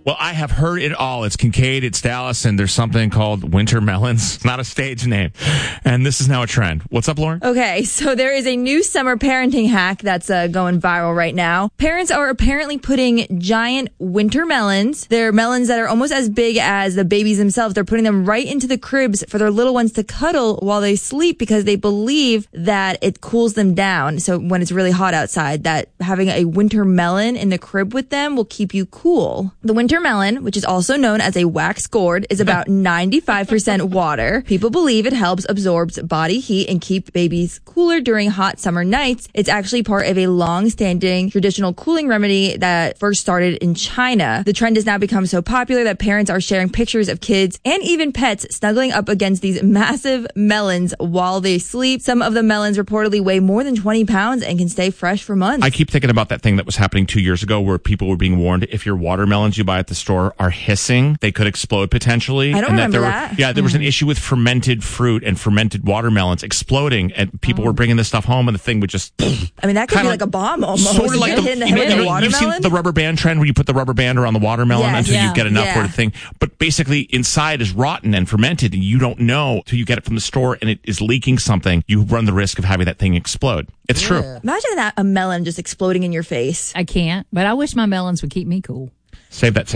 Well, I have heard it all. It's Kincaid, it's Dallas, and there's something called winter melons. It's not a stage name. And this is now a trend. What's up, Lauren? Okay, so there is a new summer parenting hack that's going viral right now. Parents are apparently putting giant winter melons. They're melons that are almost as big as the babies themselves. They're putting them right into the cribs for their little ones to cuddle while they sleep because they believe that it cools them down. So when it's really hot outside, that having a winter melon in the crib with them will keep you cool. The winter melon, which is also known as a wax gourd, is about 95% water. People believe it helps absorb body heat and keep babies cooler during hot summer nights. It's actually part of a long-standing traditional cooling remedy that first started in China. The trend has now become so popular that parents are sharing pictures of kids and even pets snuggling up against these massive melons while they sleep. Some of the melons reportedly weigh more than 20 pounds and can stay fresh for months. I keep thinking about that thing that was happening 2 years ago where people were being warned if your watermelons you buy at the store are hissing, they could explode potentially. I don't remember that. There was an issue with fermented fruit and fermented watermelons exploding, and people were bringing this stuff home, and the thing would just... I mean, that could be like a bomb almost. Sort of like hitting the head of the watermelon. You've seen the rubber band trend where you put the rubber band around the watermelon until you get enough for the thing. But basically, inside is rotten and fermented, and you don't know till you get it from the store, and it is leaking something. You run the risk of having that thing explode. It's true. Imagine that, a melon just exploding in your face. I can't, but I wish my melons would keep me cool. Save that.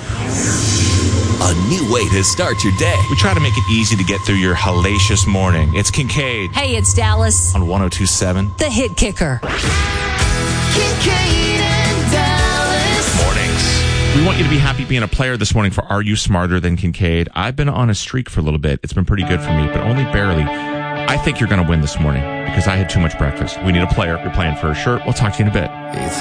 A new way to start your day. We try to make it easy to get through your hellacious morning. It's Kincaid. Hey, it's Dallas. On 102.7. The Hit Kicker. Kincaid and Dallas. Mornings. We want you to be happy being a player this morning for Are You Smarter Than Kincaid? I've been on a streak for a little bit. It's been pretty good for me, but only barely. I think you're going to win this morning because I had too much breakfast. We need a player. You're playing for a shirt. We'll talk to you in a bit.